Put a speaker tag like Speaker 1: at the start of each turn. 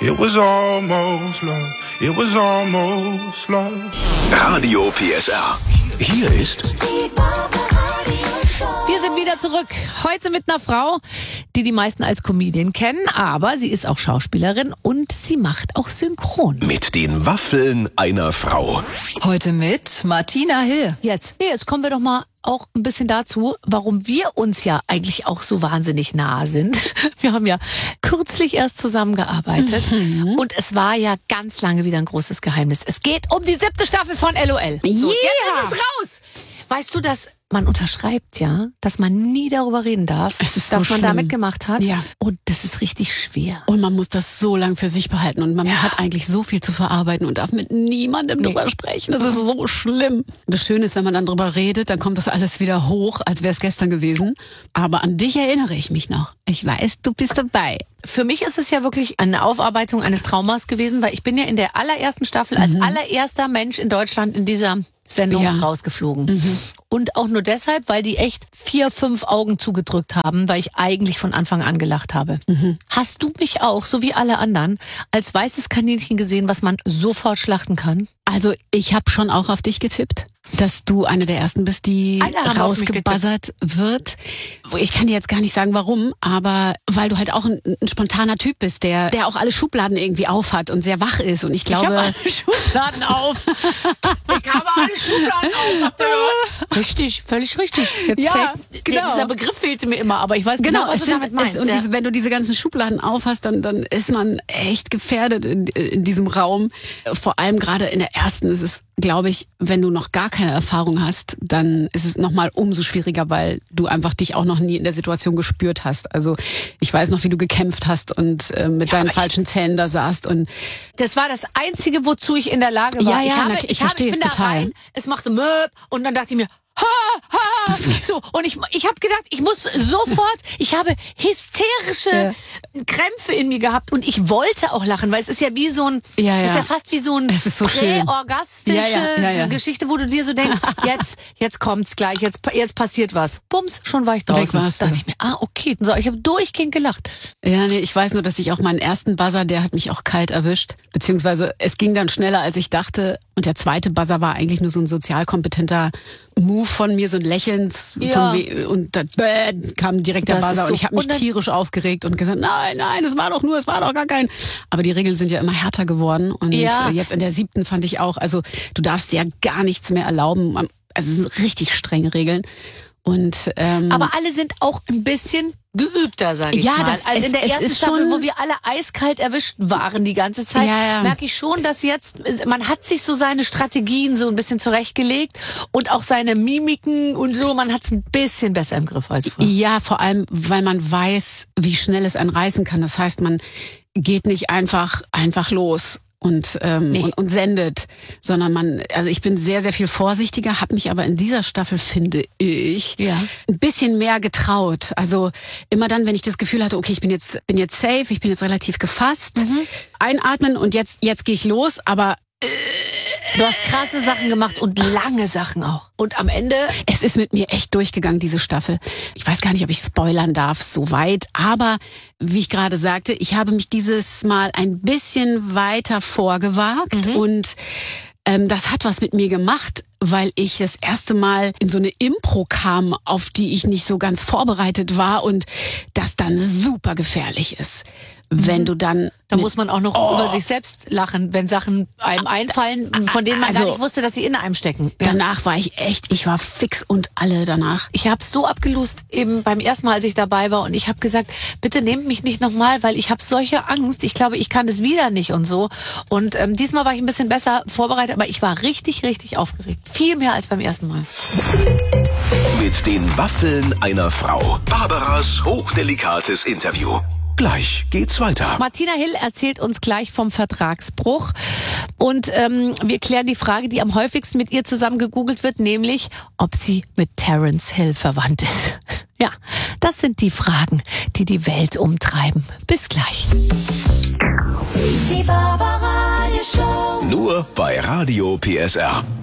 Speaker 1: It was almost love. It was almost love.
Speaker 2: Radio PSR. Hier ist
Speaker 3: Wir sind wieder zurück. Heute mit einer Frau, die die meisten als Comedian kennen, aber sie ist auch Schauspielerin und sie macht auch Synchron.
Speaker 2: mit den Waffeln einer Frau.
Speaker 4: Heute mit Martina Hill.
Speaker 3: Jetzt kommen wir doch mal auch ein bisschen dazu, warum wir uns ja eigentlich auch so wahnsinnig nahe sind. Wir haben ja kürzlich erst zusammengearbeitet und es war ja ganz lange wieder ein großes Geheimnis. Es geht um die 7. Staffel von LOL. So, jetzt ist es raus! Weißt du, dass man unterschreibt ja, dass man nie darüber reden darf,
Speaker 5: Es ist
Speaker 3: dass
Speaker 5: so
Speaker 3: man da
Speaker 5: schlimm.
Speaker 3: mitgemacht hat.
Speaker 5: Ja.
Speaker 3: Und das ist richtig schwer.
Speaker 5: Und man muss das so lang für sich behalten und man hat eigentlich so viel zu verarbeiten und darf mit niemandem drüber sprechen. Das ist so schlimm. Das Schöne ist, wenn man dann drüber redet, dann kommt das alles wieder hoch, als wäre es gestern gewesen. Aber an dich erinnere ich mich noch. Ich weiß, du bist dabei.
Speaker 3: Für mich ist es ja wirklich eine Aufarbeitung eines Traumas gewesen, weil ich bin ja in der allerersten Staffel als allererster Mensch in Deutschland in dieser Sendung rausgeflogen. Und auch nur deshalb, weil die echt 4, 5 Augen zugedrückt haben, weil ich eigentlich von Anfang an gelacht habe. Hast du mich auch, so wie alle anderen, als weißes Kaninchen gesehen, was man sofort schlachten kann?
Speaker 5: Also ich habe schon auch auf dich getippt, dass du eine der Ersten bist, die
Speaker 3: Alle haben auf mich
Speaker 5: rausgebuzzert wird. Ich kann dir jetzt gar nicht sagen, warum, aber weil du halt auch ein spontaner Typ bist, der auch alle Schubladen irgendwie aufhat und sehr wach ist. Und ich glaube...
Speaker 3: Ich habe alle Schubladen auf. Ich habe alle Schubladen auf. Habt ihr gehört? Richtig, völlig richtig. Jetzt
Speaker 5: Ja, genau.
Speaker 3: Dieser Begriff fehlte mir immer, aber ich weiß genau, was du damit meinst.
Speaker 5: Und wenn du diese ganzen Schubladen aufhast, dann ist man echt gefährdet in diesem Raum. Vor allem gerade in der ersten ist es, glaube ich, wenn du noch gar keine Erfahrung hast, dann ist es nochmal umso schwieriger, weil du einfach dich auch noch nie in der Situation gespürt hast. Also ich weiß noch, wie du gekämpft hast und mit deinen falschen Zähnen da saßt. Und
Speaker 3: Das war das Einzige, wozu ich in der Lage war.
Speaker 5: Ich verstehe es
Speaker 3: bin da
Speaker 5: total.
Speaker 3: rein, es machte Möb und dann dachte ich mir, ha. So, und ich habe gedacht, ich muss sofort, ich habe hysterische Krämpfe in mir gehabt und ich wollte auch lachen, weil es ist ja wie so ein,
Speaker 5: Ja, ja.
Speaker 3: das ist ja fast wie so ein
Speaker 5: Es ist so schön.
Speaker 3: präorgastische
Speaker 5: Ja.
Speaker 3: Geschichte, wo du dir so denkst, jetzt kommt's gleich, jetzt passiert was. Bums, schon war ich
Speaker 5: Weg
Speaker 3: draußen.
Speaker 5: warst du.
Speaker 3: Dachte ich mir, okay. So, ich habe durchgehend gelacht.
Speaker 5: ja, nee, ich weiß nur, dass ich auch meinen ersten Buzzer, der hat mich auch kalt erwischt. Beziehungsweise es ging dann schneller, als ich dachte. Und der zweite Buzzer war eigentlich nur so ein sozial kompetenter Move von mir, so ein Lächeln.
Speaker 3: Ja.
Speaker 5: Und dann kam direkt der
Speaker 3: Das ist
Speaker 5: Buzzer
Speaker 3: so-
Speaker 5: und ich habe mich
Speaker 3: und dann-
Speaker 5: tierisch aufgeregt und gesagt, nein, es war doch gar kein. Aber die Regeln sind ja immer härter geworden. Und
Speaker 3: Ja.
Speaker 5: jetzt in der 7. fand ich auch, also du darfst ja gar nichts mehr erlauben. Also es sind richtig strenge Regeln. Und
Speaker 3: Aber alle sind auch ein bisschen geübter, sage ich
Speaker 5: Ja,
Speaker 3: mal.
Speaker 5: das-
Speaker 3: Also in der
Speaker 5: es
Speaker 3: ersten
Speaker 5: ist
Speaker 3: Staffel,
Speaker 5: schon-
Speaker 3: wo wir alle eiskalt erwischt waren die ganze Zeit,
Speaker 5: Ja.
Speaker 3: merke ich schon, dass jetzt, man hat sich so seine Strategien so ein bisschen zurechtgelegt und auch seine Mimiken und so, man hat es ein bisschen besser im Griff als vorher.
Speaker 5: Ja, vor allem, weil man weiß, wie schnell es einen reißen kann. Das heißt, man geht nicht einfach los und sendet, sondern also ich bin sehr, sehr viel vorsichtiger, habe mich aber in dieser Staffel, finde ich, ein bisschen mehr getraut. Also immer dann, wenn ich das Gefühl hatte, okay, ich bin jetzt safe, ich bin jetzt relativ gefasst, einatmen und jetzt gehe ich los, aber
Speaker 3: Du hast krasse Sachen gemacht und lange Sachen auch. Und am Ende,
Speaker 5: es ist mit mir echt durchgegangen, diese Staffel. Ich weiß gar nicht, ob ich spoilern darf, so weit. Aber wie ich gerade sagte, ich habe mich dieses Mal ein bisschen weiter vorgewagt. Und das hat was mit mir gemacht, weil ich das erste Mal in so eine Impro kam, auf die ich nicht so ganz vorbereitet war und das dann super gefährlich ist. Wenn du dann...
Speaker 3: da muss man auch noch über sich selbst lachen, wenn Sachen einem einfallen, von denen man gar nicht wusste, dass sie in einem stecken. Ja.
Speaker 5: Danach war ich war fix und alle danach.
Speaker 3: Ich habe so abgelust eben beim ersten Mal, als ich dabei war und ich habe gesagt, bitte nehmt mich nicht nochmal, weil ich habe solche Angst. Ich glaube, ich kann das wieder nicht und so. Und diesmal war ich ein bisschen besser vorbereitet, aber ich war richtig, richtig aufgeregt. Viel mehr als beim ersten Mal.
Speaker 2: Mit den Waffeln einer Frau. Barbaras hochdelikates Interview. Gleich geht's weiter.
Speaker 3: Martina Hill erzählt uns gleich vom Vertragsbruch. Und wir klären die Frage, die am häufigsten mit ihr zusammen gegoogelt wird, nämlich, ob sie mit Terence Hill verwandt ist. Ja, das sind die Fragen, die die Welt umtreiben. Bis gleich.
Speaker 6: Die Barbaradio Show.
Speaker 2: Nur bei Radio PSR.